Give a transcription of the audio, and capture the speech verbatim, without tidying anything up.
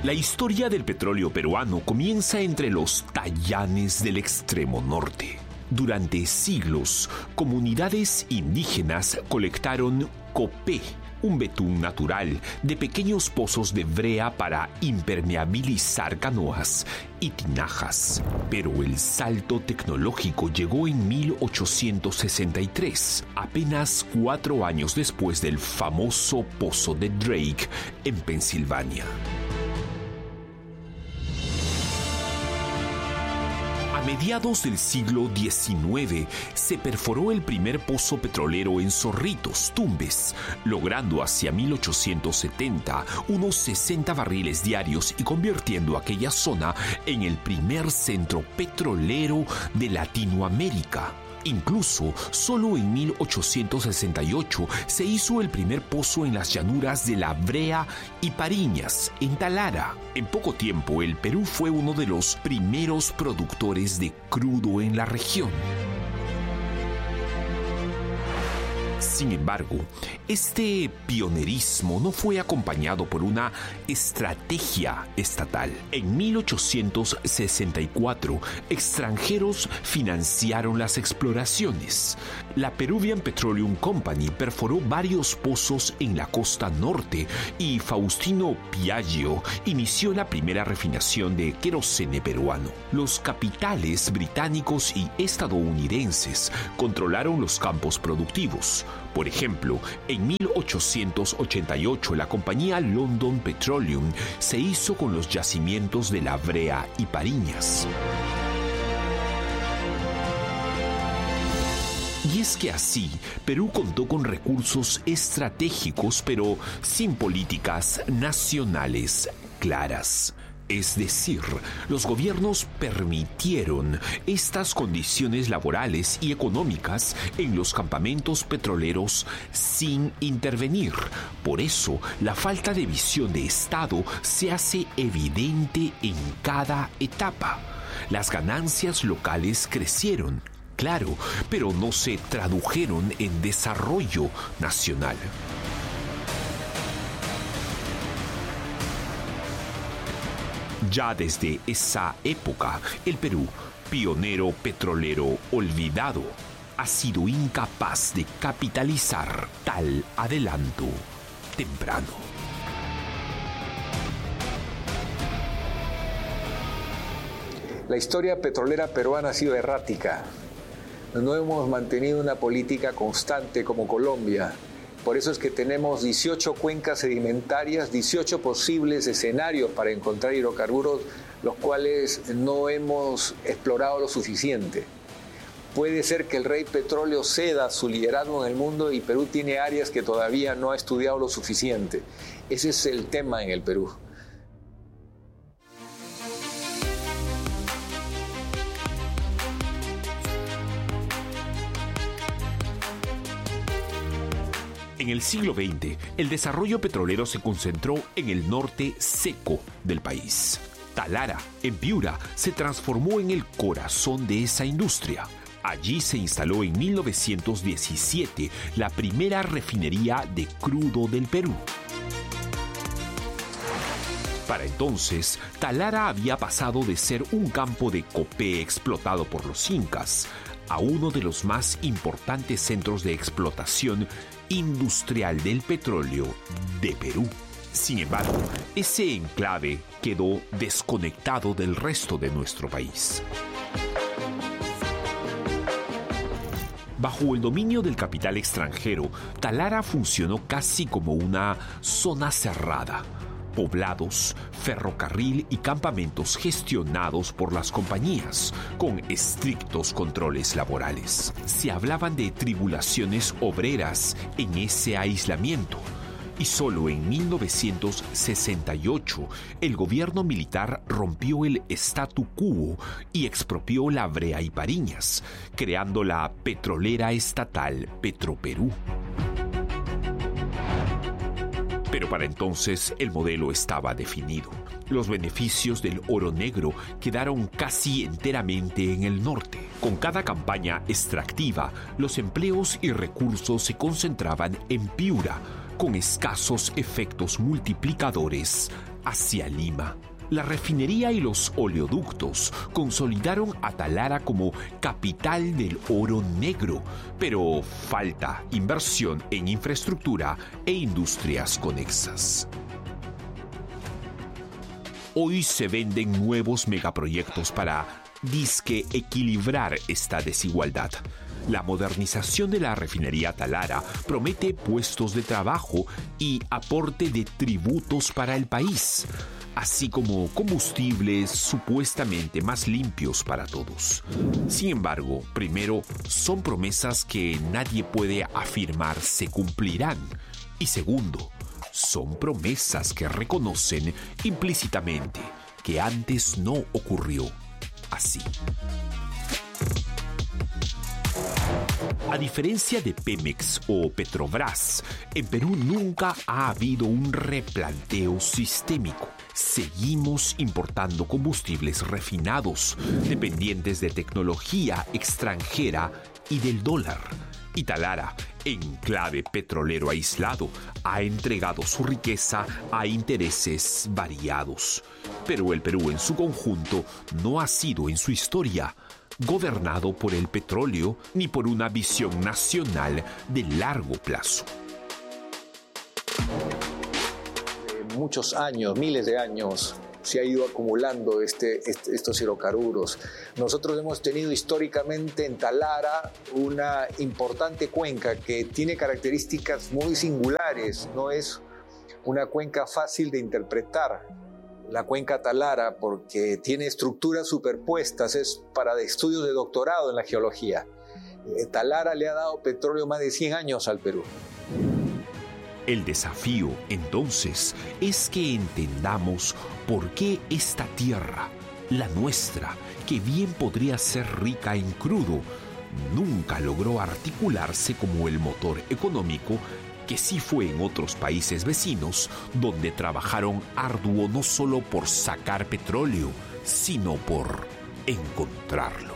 La historia del petróleo peruano comienza entre los Tayanes del extremo norte. Durante siglos, comunidades indígenas colectaron copé, un betún natural de pequeños pozos de brea para impermeabilizar canoas y tinajas. Pero el salto tecnológico llegó en mil ochocientos sesenta y tres, apenas cuatro años después del famoso pozo de Drake en Pensilvania. A mediados del siglo diecinueve se perforó el primer pozo petrolero en Zorritos, Tumbes, logrando hacia mil ochocientos setenta unos sesenta barriles diarios y convirtiendo aquella zona en el primer centro petrolero de Latinoamérica. Incluso, solo en mil ochocientos sesenta y ocho se hizo el primer pozo en las llanuras de La Brea y Pariñas, en Talara. En poco tiempo, el Perú fue uno de los primeros productores de crudo en la región. Sin embargo, este pionerismo no fue acompañado por una estrategia estatal. En mil ochocientos sesenta y cuatro, extranjeros financiaron las exploraciones. La Peruvian Petroleum Company perforó varios pozos en la costa norte y Faustino Piaggio inició la primera refinación de querosene peruano. Los capitales británicos y estadounidenses controlaron los campos productivos. Por ejemplo, en mil ochocientos ochenta y ocho la compañía London Petroleum se hizo con los yacimientos de La Brea y Pariñas. Y es que así, Perú contó con recursos estratégicos, pero sin políticas nacionales claras. Es decir, los gobiernos permitieron estas condiciones laborales y económicas en los campamentos petroleros sin intervenir. Por eso, la falta de visión de Estado se hace evidente en cada etapa. Las ganancias locales crecieron, claro, pero no se tradujeron en desarrollo nacional. Ya desde esa época, el Perú, pionero petrolero olvidado, ha sido incapaz de capitalizar tal adelanto temprano. La historia petrolera peruana ha sido errática. No hemos mantenido una política constante como Colombia. Por eso es que tenemos dieciocho cuencas sedimentarias, dieciocho posibles escenarios para encontrar hidrocarburos, los cuales no hemos explorado lo suficiente. Puede ser que el rey petróleo ceda su liderazgo en el mundo y Perú tiene áreas que todavía no ha estudiado lo suficiente. Ese es el tema en el Perú. En el siglo veinte, el desarrollo petrolero se concentró en el norte seco del país. Talara, en Piura, se transformó en el corazón de esa industria. Allí se instaló en mil novecientos diecisiete la primera refinería de crudo del Perú. Para entonces, Talara había pasado de ser un campo de copé explotado por los incas a uno de los más importantes centros de explotación industrial del petróleo de Perú. Sin embargo, ese enclave quedó desconectado del resto de nuestro país. Bajo el dominio del capital extranjero, Talara funcionó casi como una zona cerrada. Poblados, ferrocarril y campamentos gestionados por las compañías, con estrictos controles laborales. Se hablaban de tribulaciones obreras en ese aislamiento. Y solo en mil novecientos sesenta y ocho el gobierno militar rompió el statu quo y expropió La Brea y Pariñas, creando la petrolera estatal Petroperú. Pero para entonces el modelo estaba definido. Los beneficios del oro negro quedaron casi enteramente en el norte. Con cada campaña extractiva, los empleos y recursos se concentraban en Piura, con escasos efectos multiplicadores hacia Lima. La refinería y los oleoductos consolidaron a Talara como capital del oro negro, pero falta inversión en infraestructura e industrias conexas. Hoy se venden nuevos megaproyectos para disque equilibrar esta desigualdad. La modernización de la refinería Talara promete puestos de trabajo y aporte de tributos para el país, así como combustibles supuestamente más limpios para todos. Sin embargo, primero, son promesas que nadie puede afirmar se cumplirán. Y segundo, son promesas que reconocen implícitamente que antes no ocurrió así. A diferencia de Pemex o Petrobras, en Perú nunca ha habido un replanteo sistémico. Seguimos importando combustibles refinados, dependientes de tecnología extranjera y del dólar. Y Talara, enclave petrolero aislado, ha entregado su riqueza a intereses variados. Pero el Perú en su conjunto no ha sido en su historia gobernado por el petróleo ni por una visión nacional de largo plazo. De muchos años, miles de años, se ha ido acumulando este, este, estos hidrocarburos. Nosotros hemos tenido históricamente en Talara una importante cuenca que tiene características muy singulares, no es una cuenca fácil de interpretar. La cuenca Talara, porque tiene estructuras superpuestas, es para estudios de doctorado en la geología. Talara le ha dado petróleo más de cien años al Perú. El desafío, entonces, es que entendamos por qué esta tierra, la nuestra, que bien podría ser rica en crudo, nunca logró articularse como el motor económico que sí fue en otros países vecinos, donde trabajaron arduo no solo por sacar petróleo, sino por encontrarlo.